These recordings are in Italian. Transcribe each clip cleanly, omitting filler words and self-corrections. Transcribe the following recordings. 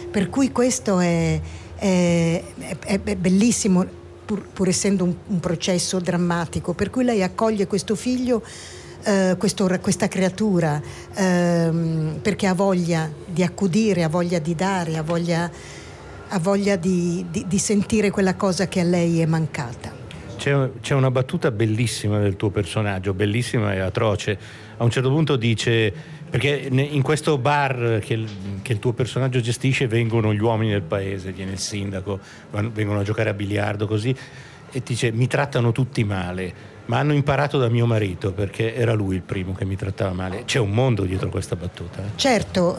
Per cui questo è bellissimo, pur essendo un processo drammatico, per cui lei accoglie questo figlio, questa creatura, perché ha voglia di accudire, ha voglia di dare, ha voglia di sentire quella cosa che a lei è mancata. C'è una battuta bellissima del tuo personaggio, bellissima e atroce. A un certo punto dice, perché in questo bar che il tuo personaggio gestisce vengono gli uomini del paese, viene il sindaco, vengono a giocare a biliardo così, e ti dice: mi trattano tutti male, ma hanno imparato da mio marito, perché era lui il primo che mi trattava male. C'è un mondo dietro questa battuta. Certo,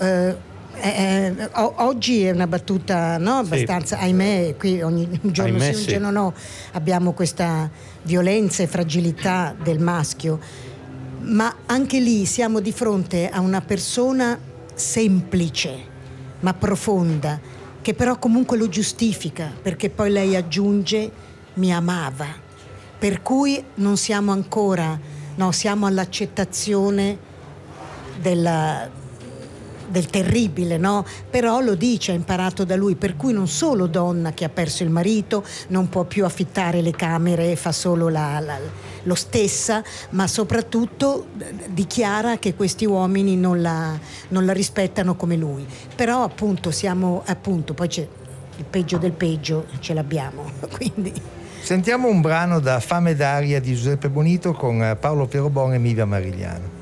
oggi è una battuta, no, abbastanza, sì. Ahimè, qui ogni giorno sì, un giorno no, abbiamo questa violenza e fragilità del maschio, ma anche lì siamo di fronte a una persona semplice ma profonda, che però comunque lo giustifica, perché poi lei aggiunge: mi amava, per cui non siamo ancora, no, siamo all'accettazione del terribile, no? Però lo dice, ha imparato da lui, per cui non solo donna che ha perso il marito, non può più affittare le camere, fa solo lo stessa, ma soprattutto dichiara che questi uomini non la rispettano come lui. Però appunto poi c'è il peggio del peggio, ce l'abbiamo, quindi. Sentiamo un brano da Fame d'aria di Giuseppe Bonito con Paolo Pierobon e Milvia Marigliano.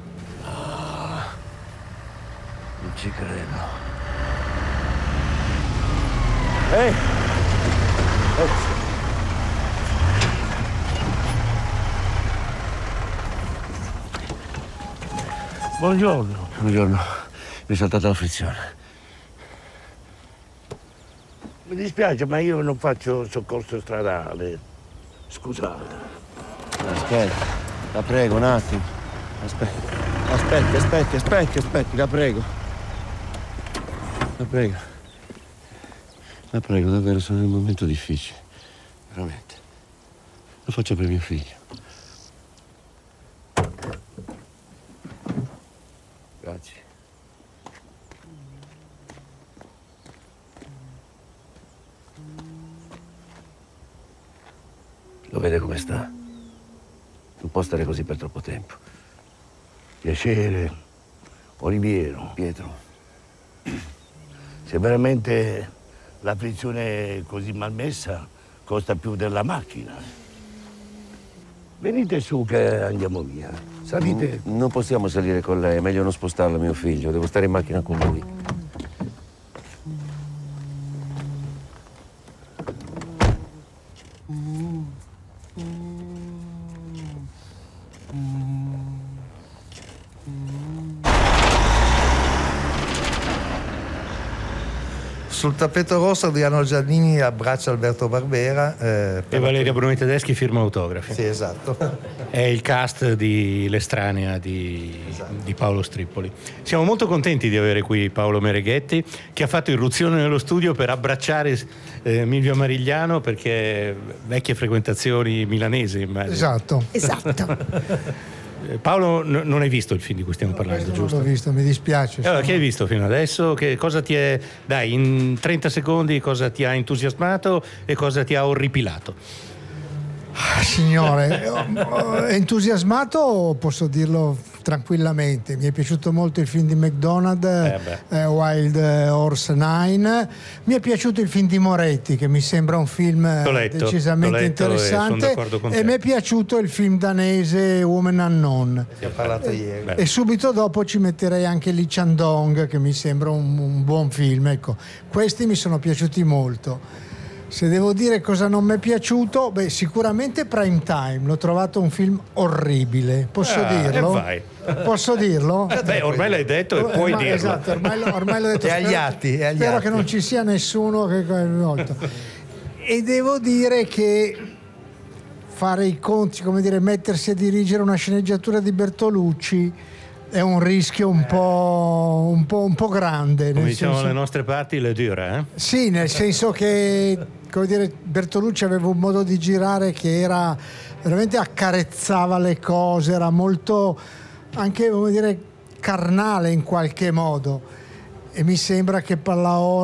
Ci credo. Buongiorno. Buongiorno. Mi è saltata la frizione. Mi dispiace, ma io non faccio soccorso stradale. Scusate. Aspetta, la prego un attimo. Aspetti, la prego. La prego, davvero, sono in un momento difficile. Veramente. Lo faccio per mio figlio. Grazie. Lo vede come sta? Non può stare così per troppo tempo. Piacere, Oliviero. Pietro. Se veramente la frizione è così malmessa, costa più della macchina. Venite su che andiamo via. Salite. Non possiamo salire con lei, è meglio non spostarla, mio figlio. Devo stare in macchina con lui. Sul tappeto rosso Adriano Giannini abbraccia Alberto Barbera e Valeria Bruni Tedeschi firma autografi. Sì, esatto. È il cast di L'Estranea di Paolo Strippoli. Siamo molto contenti di avere qui Paolo Mereghetti, che ha fatto irruzione nello studio per abbracciare Milvia Marigliano, perché vecchie frequentazioni milanesi, immagino. Esatto. Paolo, non hai visto il film di cui stiamo parlando, giusto? Non l'ho visto, mi dispiace. Allora, che hai visto fino adesso? Che cosa ti è... Dai, in 30 secondi cosa ti ha entusiasmato e cosa ti ha orripilato? Signore, entusiasmato posso dirlo tranquillamente. Mi è piaciuto molto il film di McDonagh, Wild Horse 9. Mi è piaciuto il film di Moretti, che mi sembra un film decisamente interessante, e mi è piaciuto il film danese Woman Unknown. Ti ho parlato ieri. E subito dopo ci metterei anche Lee Chandong, che mi sembra un buon film. Ecco, questi mi sono piaciuti molto. Se devo dire cosa non mi è piaciuto, sicuramente Prime Time, l'ho trovato un film orribile. Posso dirlo? Vai. Posso dirlo? Ormai l'hai detto e puoi dirlo. Esatto, ormai l'ho detto. È agli atti. Spero che non ci sia nessuno che coinvolto. E devo dire che fare i conti, come dire, mettersi a dirigere una sceneggiatura di Bertolucci è un rischio un po' grande. Come diciamo alle nostre parti, le dure, eh? Sì, nel senso che, come dire, Bertolucci aveva un modo di girare che era veramente, accarezzava le cose, era molto anche, come dire, carnale in qualche modo, e mi sembra che Pallaoro